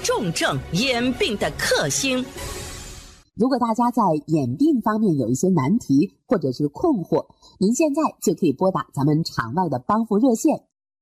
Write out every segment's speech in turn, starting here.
重症眼病的克星。 如果大家在眼病方面有一些难题或者是困惑，您现在就可以拨打咱们场外的帮扶热线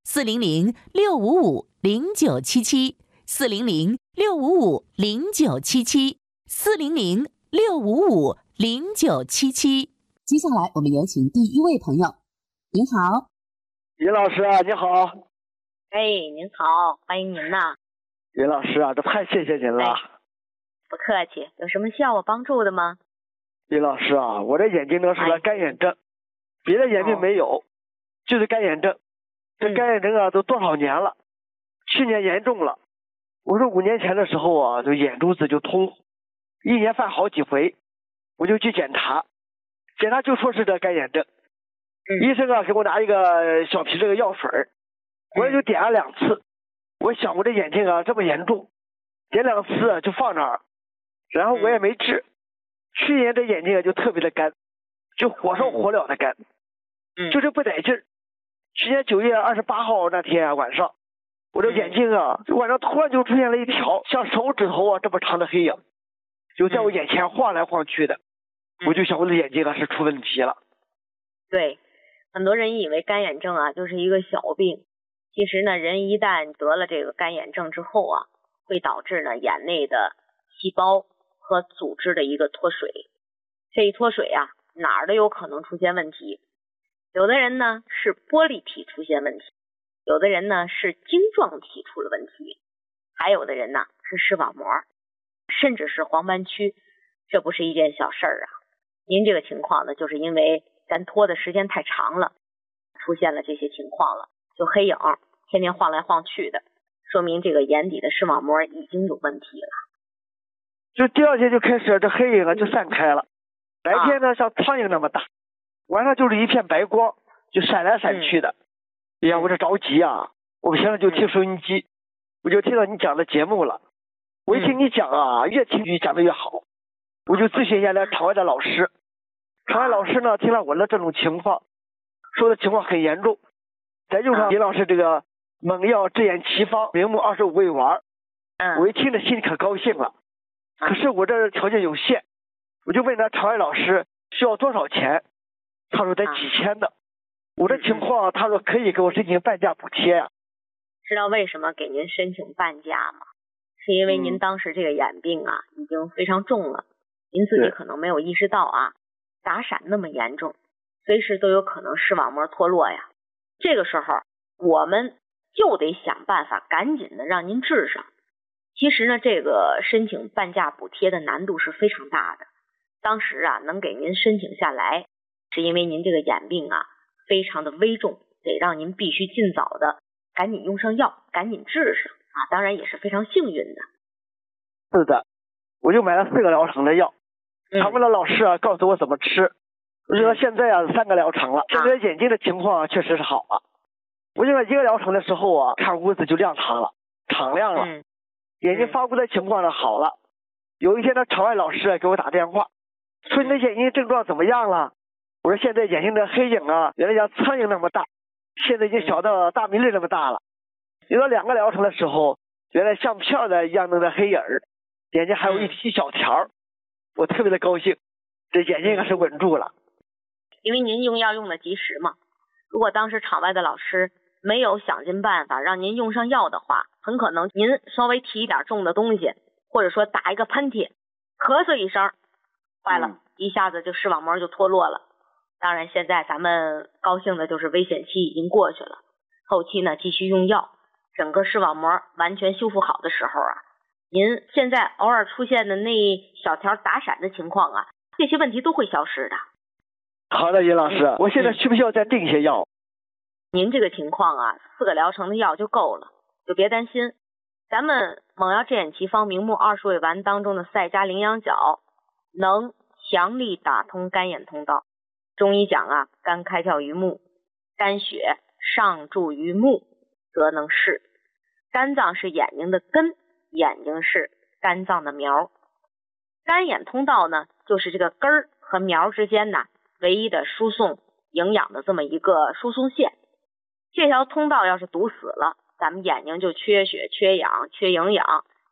400-655-0977，400-655-0977。 接下来我们有请第一位朋友。您好， 尹老师啊，你好。 哎，您好，欢迎您呐。 尹老师啊，这太谢谢您了。 不客气，有什么需要我帮助的吗？ 尹老师啊，我这眼睛呢是个干眼症，别的眼病没有，就是干眼症。这干眼症啊都多少年了，去年严重了。我说5年前的时候啊，就眼珠子就通，一年犯好几回，我就去检查就说是这干眼症。医生啊给我拿一个小瓶这个药水，我也就点了2次。我想我这眼睛啊这么严重，点2次就放那儿，然后我也没治。去年这眼睛啊就特别的干，就火烧火燎的干，就是不得劲儿。去年9月28号那天啊晚上，我这眼睛啊晚上突然就出现了一条像手指头啊这么长的黑影，就在我眼前晃来晃去的。我就想我的眼睛啊是出问题了。 对，很多人以为干眼症啊就是一个小病，其实呢，人一旦得了这个干眼症之后啊，会导致呢眼内的细胞和组织的一个脱水。这一脱水啊，哪儿都有可能出现问题。有的人呢是玻璃体出现问题，有的人呢是晶状体出了问题，还有的人呢是视网膜，甚至是黄斑区。这不是一件小事儿啊。您这个情况呢，就是因为咱拖的时间太长了，出现了这些情况了，就黑影天天晃来晃去的，说明这个眼底的视网膜已经有问题了。 就第2天就开始这黑影啊就散开了，白天呢像苍蝇那么大，晚上就是一片白光，就闪来闪去的。哎呀，我这着急啊！我们现在就听收音机，我就听到你讲的节目了。我一听你讲啊，越听你讲的越好，我就咨询一下那场外的老师。场外老师呢听了我的这种情况，说的情况很严重，再用上尹老师这个猛药治眼奇方明目25味丸，我一听着心里可高兴了。可是我这条件有限，我就问他场外老师需要多少钱，他说得几千的。我这情况他说可以给我申请半价补贴啊。 知道为什么给您申请半价吗？是因为您当时这个眼病啊已经非常重了，您自己可能没有意识到啊，打闪那么严重，随时都有可能视网膜脱落呀。这个时候我们就得想办法赶紧的让您治上。其实呢，这个申请半价补贴的难度是非常大的。当时啊能给您申请下来，是因为您这个眼病啊非常的危重，得让您必须尽早的赶紧用上药，赶紧治上啊。当然也是非常幸运的。 是的，我就买了4个疗程的药，他们的老师啊告诉我怎么吃。我觉得现在啊3个疗程了，现在眼睛的情况啊确实是好了。我用了1个疗程的时候啊，看屋子就亮堂了，敞亮了，眼睛发光的情况呢好了。有一天呢，场外老师给我打电话，说你的眼睛症状怎么样了？我说现在眼睛的黑影啊，原来像苍蝇那么大，现在已经小到大米粒那么大了。有了2个疗程的时候，原来像片的一样的黑影儿，眼睛还有一小条，我特别的高兴，这眼睛可是稳住了。 因为您用药用的及时嘛，如果当时场外的老师没有想尽办法让您用上药的话，很可能您稍微提一点重的东西，或者说打一个喷嚏，咳嗽一声，坏了，一下子就视网膜就脱落了。当然现在咱们高兴的就是危险期已经过去了，后期呢继续用药，整个视网膜完全修复好的时候啊，您现在偶尔出现的那小条打闪的情况啊，这些问题都会消失的。 好的，尹老师，我现在需不需要再订一些药？ 您这个情况啊，4个疗程的药就够了，就别担心。咱们猛药治眼奇方明目20味丸当中的赛加羚羊角能强力打通肝眼通道。中医讲啊，肝开窍于目，肝血上注于目，则能视。肝脏是眼睛的根，眼睛是肝脏的苗。肝眼通道呢，就是这个根儿和苗之间呢唯一的输送营养的这么一个输送线。这条通道要是堵死了，咱们眼睛就缺血、缺氧、缺营养，